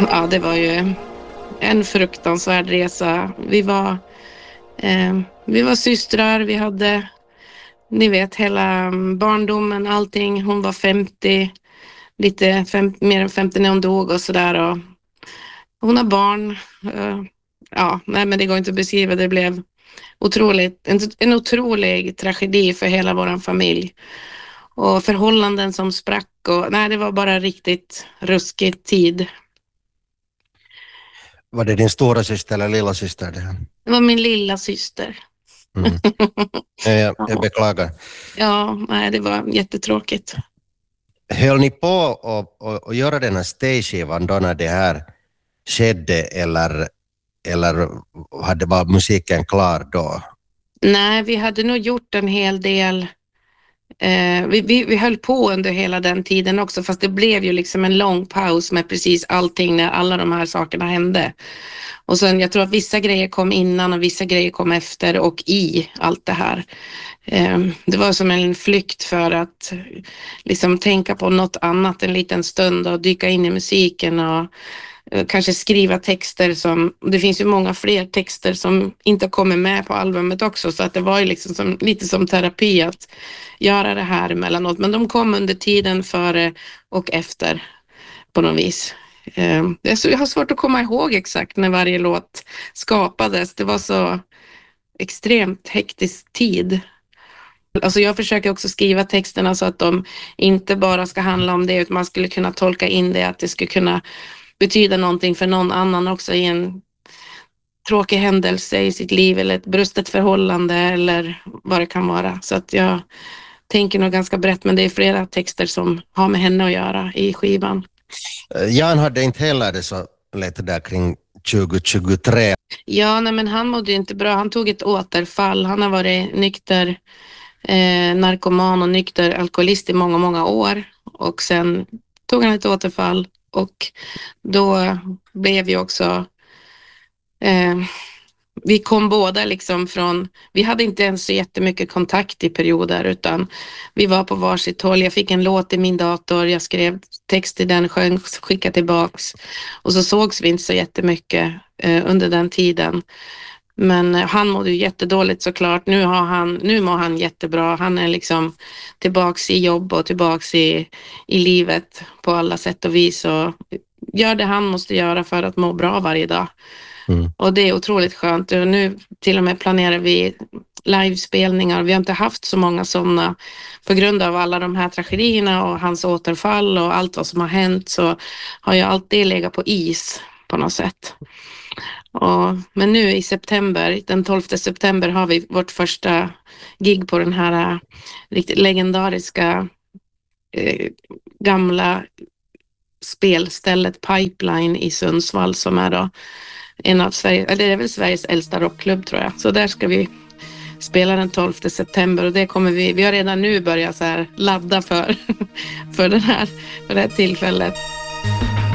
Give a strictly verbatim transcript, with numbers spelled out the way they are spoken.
Ja, det var ju en fruktansvärd resa. Vi var, eh, vi var systrar, vi hade, ni vet, hela barndomen, allting. Hon var femtio, lite fem, mer än femtio när hon dog och sådär. Och hon har barn. Eh, ja, nej, men det går inte att beskriva. Det blev otroligt, en, en otrolig tragedi för hela vår familj. Och förhållanden som sprack. Och, nej, det var bara riktigt ruskig tid. Var det din stora syster eller lilla syster det här? Det var min lilla syster. Mm. Jag, jag beklagar. Ja, nej, det var jättetråkigt. Höll ni på att och, och göra den här stagskivan då när det här skedde, eller, eller hade bara musiken klar då? Nej, vi hade nog gjort en hel del. Eh, vi, vi, vi höll på under hela den tiden också, fast det blev ju liksom en lång paus med precis allting när alla de här sakerna hände. Och sen jag tror att vissa grejer kom innan och vissa grejer kom efter och i allt det här. Eh, det var som en flykt för att liksom tänka på något annat en liten stund och dyka in i musiken och eh, kanske skriva texter som, det finns ju många fler texter som inte kommer med på albumet också, så att det var ju liksom som, lite som terapi att göra det här emellanåt, men de kom under tiden före och efter på något vis. Eh, jag har svårt att komma ihåg exakt när varje låt skapades. Det var så extremt hektisk tid. Alltså jag försöker också skriva texterna så att de inte bara ska handla om det, utan man skulle kunna tolka in det, att det skulle kunna betyda någonting för någon annan också i en tråkig händelse i sitt liv eller ett brustet förhållande eller vad det kan vara. Så att jag tänker nog ganska brett, men det är flera texter som har med henne att göra i skivan. Jan hade inte heller det så lätt där kring tjugo tjugotre. Ja, nej, men han mådde ju inte bra. Han tog ett återfall. Han har varit nykter eh, narkoman och nykter alkoholist i många, många år. Och sen tog han ett återfall och då blev vi också... Eh, vi kom båda liksom från... Vi hade inte ens så jättemycket kontakt i perioder, utan vi var på varsitt håll. Jag fick en låt i min dator, jag skrev text i den, sjöng, skickade tillbaks. Och så sågs vi inte så jättemycket eh, under den tiden. Men eh, han mådde ju jättedåligt såklart. Nu, har han, nu mår han jättebra. Han är liksom tillbaks i jobb och tillbaks i, i livet på alla sätt och vis. Och gör det han måste göra för att må bra varje dag. Mm. Och det är otroligt skönt. Och nu till och med planerar vi livespelningar. Vi har inte haft så många sådana på grund av alla de här tragedierna och hans återfall och allt vad som har hänt, så har jag alltid legat på is på något sätt. Och, men nu i september, den tolfte september, har vi vårt första gig på den här riktigt legendariska eh, gamla spelstället Pipeline i Sundsvall, som är då en av Sverige, eller det är väl Sveriges äldsta rockklubb tror jag. Så där ska vi spela den tolfte september, och det kommer vi, vi har redan nu börjat så här ladda för, för, den här, för det här tillfället.